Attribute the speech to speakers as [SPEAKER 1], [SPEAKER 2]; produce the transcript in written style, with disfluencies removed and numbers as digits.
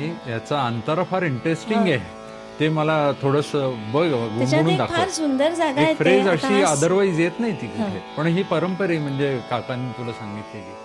[SPEAKER 1] नाही, याचा अंतरा फार इंटरेस्टिंग आहे. ते मला थोडस गुणगुणून दाखव.
[SPEAKER 2] फार सुंदर जागा आहे.
[SPEAKER 1] फ्रेज अशी अदरवाईज येत नाही ती कुठे, पण ही परंपरा म्हणजे काकांनी तुला सांगितलेली.